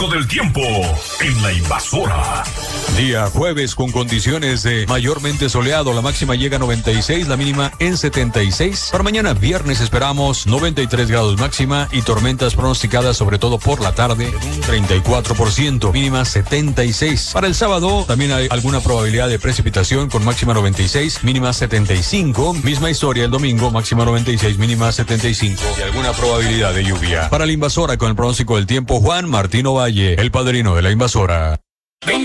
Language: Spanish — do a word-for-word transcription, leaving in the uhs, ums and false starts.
Del tiempo en la invasora. Día jueves con condiciones de mayormente soleado. La máxima llega a noventa y seis, la mínima en setenta y seis. Para mañana viernes esperamos noventa y tres grados máxima y tormentas pronosticadas sobre todo por la tarde en un treinta y cuatro por ciento, mínima setenta y seis. Para el sábado también hay alguna probabilidad de precipitación con máxima noventa y seis, mínima setenta y cinco. Misma historia el domingo, máxima noventa y seis, mínima setenta y cinco y alguna probabilidad de lluvia. Para la invasora con el pronóstico del tiempo, Juan Martino Valle, el padrino de la invasora.